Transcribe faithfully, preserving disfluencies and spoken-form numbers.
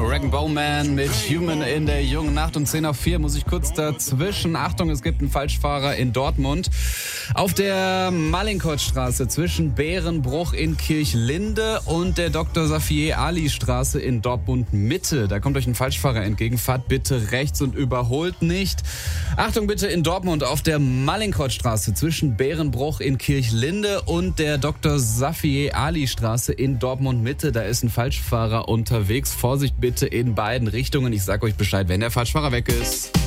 Rag and Bone Man mit Human in der jungen Nacht. Um zehn nach vier muss ich kurz dazwischen. Achtung, es gibt einen Falschfahrer in Dortmund. Auf der Mallinckrodtstraße zwischen Bärenbruch in Kirchlinde und der Doktor Safier Ali Straße in Dortmund Mitte. Da kommt euch ein Falschfahrer entgegen. Fahrt bitte rechts und überholt nicht. Achtung bitte in Dortmund auf der Mallinckrodtstraße zwischen Bärenbruch in Kirchlinde und der Doktor Safier Ali Straße in Dortmund Mitte. Da ist ein Falschfahrer unterwegs. Vorsicht bitte in beiden Richtungen. Ich sag euch Bescheid, wenn der Falschfahrer weg ist.